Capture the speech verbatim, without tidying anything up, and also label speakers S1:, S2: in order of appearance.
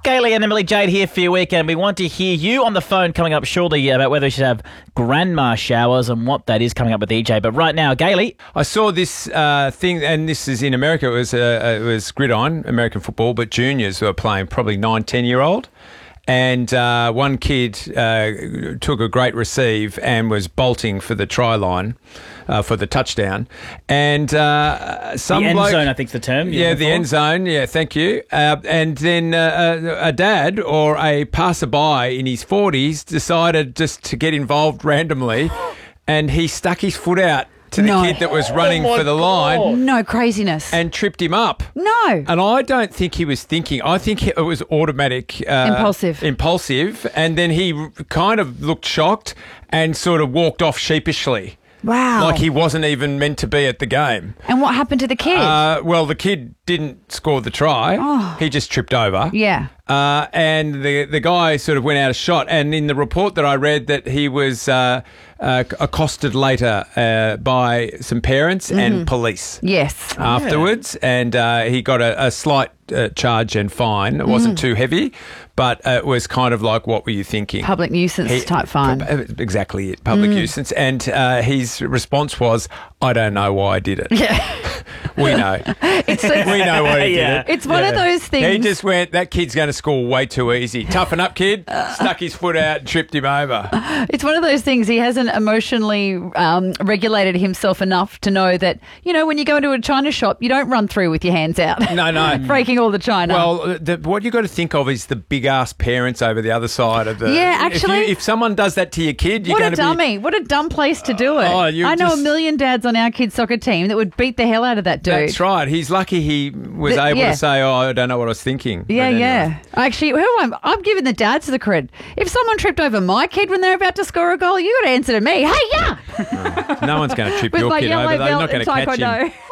S1: Gailey and Emily Jade here for your weekend. We want to hear you on the phone coming up shortly about whether we should have grandma showers and what that is coming up with E J. But right now, Gailey.
S2: I saw this uh, thing, and this is in America. It was uh, it was gridiron, American football, but juniors who were playing, probably nine, ten-year-old. And uh, one kid uh, took a great receive and was bolting for the try line, uh, for the touchdown. And uh, some
S1: The end
S2: bloke,
S1: zone, I think is the term.
S2: Yeah, the end zone. Yeah, thank you. Uh, and then uh, a, a dad or a passerby in his forties decided just to get involved randomly, and he stuck his foot out to the
S3: No.
S2: kid that was running
S1: Oh my
S2: for the
S1: God.
S2: line
S3: No craziness.
S2: and tripped him up.
S3: no.
S2: And I don't think he was thinking. I think it was automatic. Uh,
S3: Impulsive.
S2: Impulsive. And then he r- kind of looked shocked and sort of walked off sheepishly.
S3: Wow.
S2: Like he wasn't even meant to be at the game.
S3: And what happened to the kid?
S2: Uh, well, the kid didn't score the try.
S3: Oh.
S2: He just tripped over.
S3: yeah.
S2: Uh, and the the guy sort of went out of shot. And in the report that I read, that he was uh, uh, accosted later uh, by some parents and police
S3: Yes.
S2: afterwards, and uh, he got a, a slight uh, charge and fine. It wasn't too heavy, but uh, it was kind of like, what were you thinking?
S3: Public nuisance
S2: He-
S3: type fine.
S2: pu- Exactly it, public nuisance. And uh, his response was, I don't know why I did it.
S3: Yeah.
S2: We know.
S3: It's,
S2: We know why he
S1: Yeah.
S2: did it.
S3: it's one of
S2: Yeah.
S3: those things.
S2: He just went, that kid's going to score way too easy. Toughen up, kid. Stuck his foot out and tripped him over.
S3: It's one of those things. He hasn't emotionally um, regulated himself enough to know that, you know, when you go into a china shop, you don't run through with your hands out.
S2: No, no.
S3: Breaking all the china.
S2: Well, the, what you got to think of is the big ass parents over the other side of the.
S3: Yeah,
S2: if
S3: actually-
S2: you- if, someone does that to your kid, you're
S3: what
S2: going
S3: a
S2: to be.
S3: dummy. What a dumb place to do it.
S2: Oh, you're
S3: I know
S2: just-
S3: a million dads on our kids' soccer team that would beat the hell out of that dude.
S2: That's right. He's lucky he was
S3: The-
S2: able
S3: yeah.
S2: to say, "Oh, I don't know what I was thinking."
S3: Yeah,
S2: But anyway.
S3: yeah. Actually, who am I'm giving the dads the cred. If someone tripped over my kid when they're about to score a goal, you got to answer to me. Hey, yeah.
S2: No one's going to trip
S3: With
S2: your
S3: my
S2: kid
S3: yellow
S2: over. They're
S3: belt
S2: not going
S3: in
S2: to catch him.
S3: taekwondo.